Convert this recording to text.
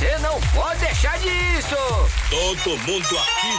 Você não pode deixar disso. Todo mundo aqui